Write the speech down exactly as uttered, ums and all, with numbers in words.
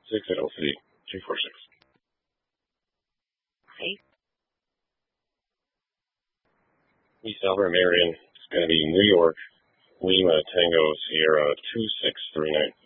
six L C two four six. Okay. East Alabama Marion. It's going to be New York, Lima, Tango, Sierra two six three nine.